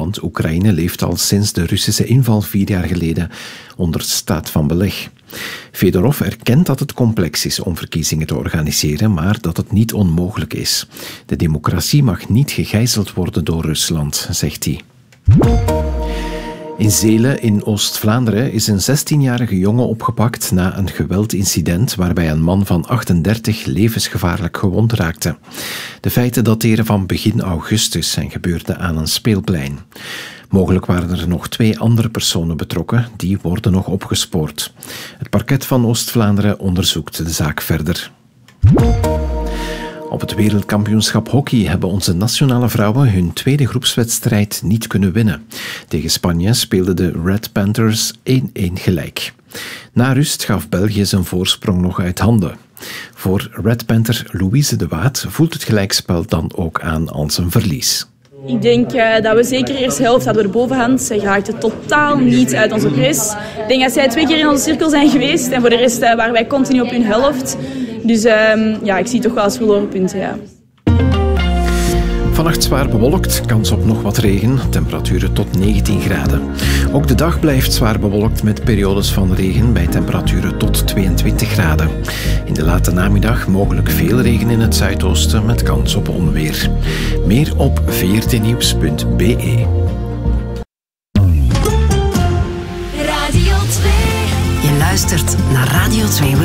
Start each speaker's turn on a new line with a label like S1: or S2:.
S1: want Oekraïne leeft al sinds de Russische inval 4 jaar geleden onder staat van beleg. Fedorov erkent dat het complex is om verkiezingen te organiseren, maar dat het niet onmogelijk is. De democratie mag niet gegijzeld worden door Rusland, zegt hij. In Zelen in Oost-Vlaanderen is een 16-jarige jongen opgepakt na een geweldincident waarbij een man van 38 levensgevaarlijk gewond raakte. De feiten dateren van begin augustus en gebeurden aan een speelplein. Mogelijk waren er nog 2 andere personen betrokken, die worden nog opgespoord. Het parket van Oost-Vlaanderen onderzoekt de zaak verder. Op het wereldkampioenschap hockey hebben onze nationale vrouwen hun tweede groepswedstrijd niet kunnen winnen. Tegen Spanje speelden de Red Panthers 1-1 gelijk. Na rust gaf België zijn voorsprong nog uit handen. Voor Red Panther Louise de Waat voelt het gelijkspel dan ook aan als een verlies.
S2: Ik denk dat we zeker de eerste helft hadden we de bovenhand. Zij raakte totaal niet uit onze pres. Ik denk dat zij 2 keer in onze cirkel zijn geweest en voor de rest waren wij continu op hun helft. Dus ik zie toch wel als verloren punten, ja.
S1: Vannacht zwaar bewolkt, kans op nog wat regen, temperaturen tot 19 graden. Ook de dag blijft zwaar bewolkt met periodes van regen bij temperaturen tot 22 graden. In de late namiddag mogelijk veel regen in het zuidoosten met kans op onweer. Meer op vrtnieuws.be.
S3: Radio 2. Je luistert naar Radio 2